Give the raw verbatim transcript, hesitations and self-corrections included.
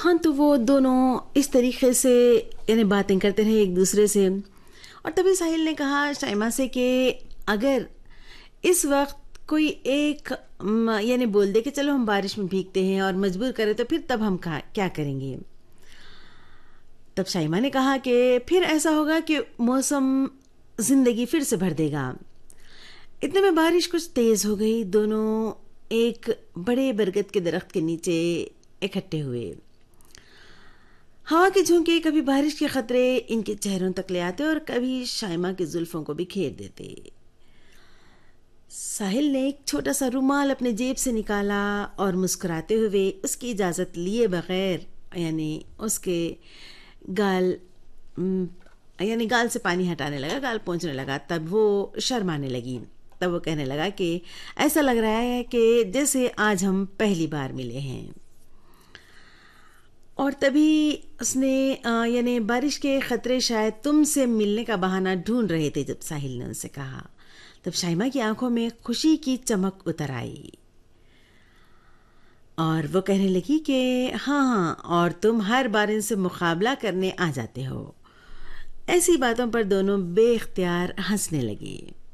ہاں تو وہ دونوں اس طریقے سے یعنی باتیں کرتے رہے ایک دوسرے سے، اور تبھی ساحل نے کہا شائمہ سے کہ اگر اس وقت کوئی ایک یعنی بول دے کہ چلو ہم بارش میں بھیگتے ہیں اور مجبور کرے تو پھر تب ہم کیا کریں گے؟ تب شائمہ نے کہا کہ پھر ایسا ہوگا کہ موسم زندگی پھر سے بھر دے گا۔ اتنے میں بارش کچھ تیز ہو گئی، دونوں ایک بڑے برگد کے درخت کے نیچے اکٹھے ہوئے۔ ہوا کے جھونکے کبھی بارش کے خطرے ان کے چہروں تک لے آتے اور کبھی شائمہ کی زلفوں کو بھی گھیر دیتے۔ ساحل نے ایک چھوٹا سا رومال اپنے جیب سے نکالا اور مسکراتے ہوئے اس کی اجازت لیے بغیر یعنی اس کے گال یعنی گال سے پانی ہٹانے لگا، گال پہنچنے لگا۔ تب وہ شرمانے لگی، تب وہ کہنے لگا کہ ایسا لگ رہا ہے کہ جیسے آج ہم پہلی بار ملے ہیں۔ اور تبھی اس نے یعنی بارش کے خطرے شاید تم سے ملنے کا بہانہ ڈھونڈ رہے تھے۔ جب ساحل نے ان سے کہا تب شائمہ کی آنکھوں میں خوشی کی چمک اتر آئی اور وہ کہنے لگی کہ ہاں ہاں اور تم ہر بار ان سے مقابلہ کرنے آ جاتے ہو۔ ایسی باتوں پر دونوں بے اختیار ہنسنے لگے۔